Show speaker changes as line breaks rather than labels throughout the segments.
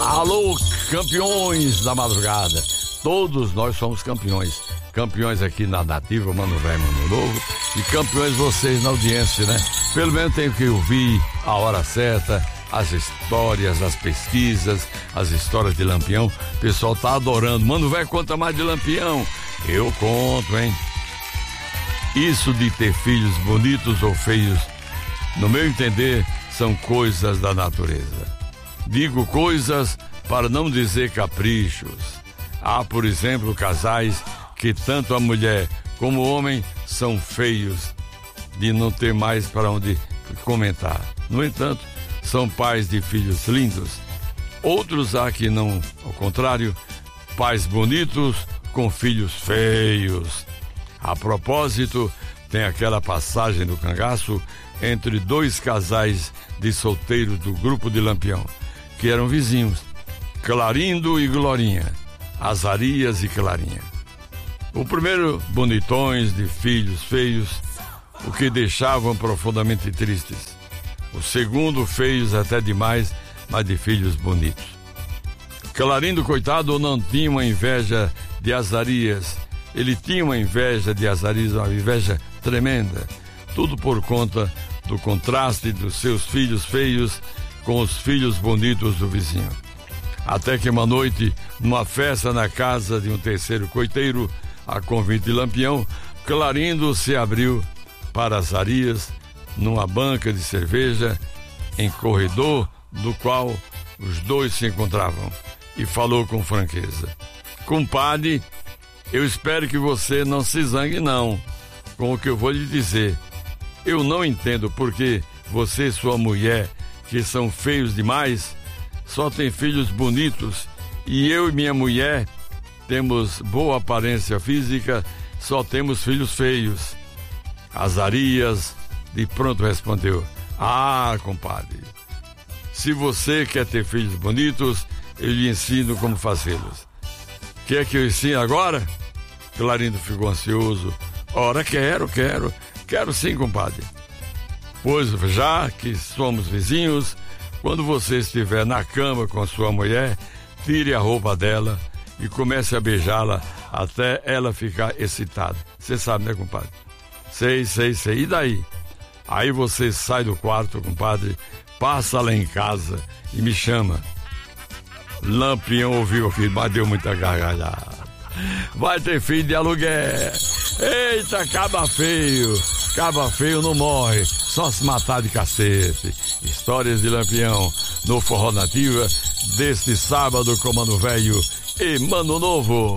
Alô, campeões da madrugada. Todos nós somos campeões. Campeões aqui na Nativa, Mano Velho, Mano Novo. E campeões vocês na audiência, né? Pelo menos tenho que ouvir a hora certa, as histórias, as pesquisas, as histórias de Lampião. O pessoal tá adorando. Mano Velho, conta mais de Lampião. Eu conto, hein? Isso de ter filhos bonitos ou feios, no meu entender, são coisas da natureza. Digo coisas para não dizer caprichos. Há, por exemplo, casais que tanto a mulher como o homem são feios de não ter mais para onde comentar. No entanto, são pais de filhos lindos. Outros há que não, ao contrário, pais bonitos com filhos feios. A propósito, tem aquela passagem do cangaço entre dois casais de solteiros do grupo de Lampião, que eram vizinhos, Clarindo e Glorinha, Azarias e Clarinha. O primeiro, bonitões de filhos feios, o que deixavam profundamente tristes. O segundo, feios até demais, mas de filhos bonitos. Clarindo, coitado, não tinha uma inveja de Azarias. Ele tinha uma inveja de Azarias, uma inveja tremenda. Tudo por conta do contraste dos seus filhos feios com os filhos bonitos do vizinho. Até que uma noite, numa festa na casa de um terceiro coiteiro, a convite de Lampião, Clarindo se abriu para Azarias numa banca de cerveja em corredor do qual os dois se encontravam e falou com franqueza: "Compadre, eu espero que você não se zangue não com o que eu vou lhe dizer. Eu não entendo porque você e sua mulher, que são feios demais, só tem filhos bonitos, e eu e minha mulher temos boa aparência física, só temos filhos feios." Azarias de pronto respondeu: "Ah, compadre, se você quer ter filhos bonitos, eu lhe ensino como fazê-los." "Quer que eu ensine agora?" Clarindo ficou ansioso. "Ora, quero sim, compadre." "Pois já que somos vizinhos, quando você estiver na cama com a sua mulher, tire a roupa dela e comece a beijá-la até ela ficar excitada. Você sabe, né, compadre?" Sei. "E daí?" "Aí você sai do quarto, compadre, passa lá em casa e me chama." Lampião ouviu aquilo, mas deu muita gargalhada. Vai ter filho de aluguel. Eita, caba feio não morre, só se matar de cacete. Histórias de Lampião no Forró Nativa deste sábado com Mano Velho e Mano Novo.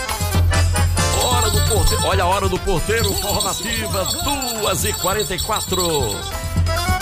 Hora do porteiro, olha a hora do porteiro, Forró Nativa, 2h44.